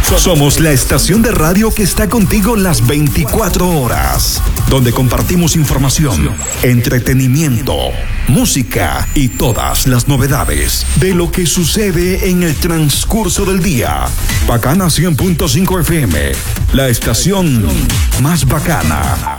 Somos la estación de radio que está contigo las 24 horas, donde compartimos información, entretenimiento, música y todas las novedades de lo que sucede en el transcurso del día. Bacana 100.5 FM, la estación más bacana.